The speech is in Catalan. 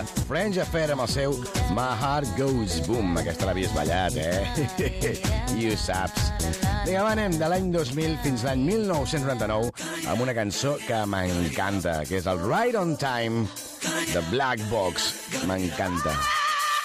French Affair amb el seu My Heart Goes Boom. Aquesta l'havies ballat, I ho saps. Vinga, va, anem de l'any 2000 fins l'any 1999 amb una cançó que m'encanta, que és el Right on Time de Black Box. M'encanta.